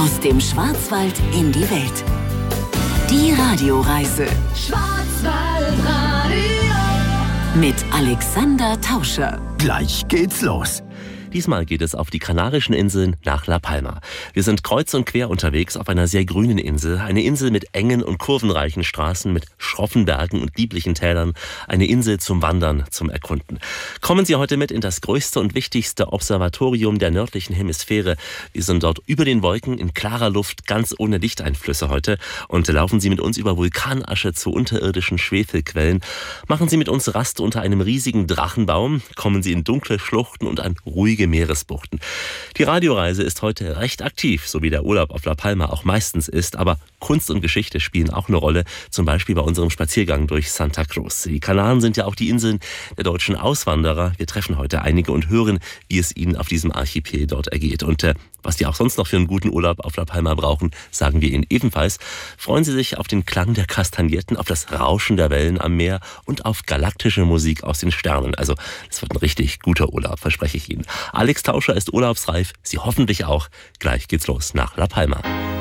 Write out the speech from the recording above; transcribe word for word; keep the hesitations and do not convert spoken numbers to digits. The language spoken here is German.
Aus dem Schwarzwald in die Welt. Die Radioreise. Schwarzwaldradio. Mit Alexander Tauscher. Gleich geht's los. Diesmal geht es auf die Kanarischen Inseln nach La Palma. Wir sind kreuz und quer unterwegs auf einer sehr grünen Insel. Eine Insel mit engen und kurvenreichen Straßen, mit schroffen Bergen und lieblichen Tälern. Eine Insel zum Wandern, zum Erkunden. Kommen Sie heute mit in das größte und wichtigste Observatorium der nördlichen Hemisphäre. Wir sind dort über den Wolken in klarer Luft, ganz ohne Lichteinflüsse heute. Und laufen Sie mit uns über Vulkanasche zu unterirdischen Schwefelquellen. Machen Sie mit uns Rast unter einem riesigen Drachenbaum. Kommen Sie in dunkle Schluchten und an ruhige Meeresbuchten. Die Radioreise ist heute recht aktiv, so wie der Urlaub auf La Palma auch meistens ist, aber Kunst und Geschichte spielen auch eine Rolle, zum Beispiel bei unserem Spaziergang durch Santa Cruz. Die Kanaren sind ja auch die Inseln der deutschen Auswanderer. Wir treffen heute einige und hören, wie es ihnen auf diesem Archipel dort ergeht. Und äh, was die auch sonst noch für einen guten Urlaub auf La Palma brauchen, sagen wir Ihnen ebenfalls. Freuen Sie sich auf den Klang der Kastagnetten, auf das Rauschen der Wellen am Meer und auf galaktische Musik aus den Sternen. Also, es wird ein richtig guter Urlaub, verspreche ich Ihnen. Alex Tauscher ist urlaubsreif, Sie hoffentlich auch. Gleich geht's los nach La Palma.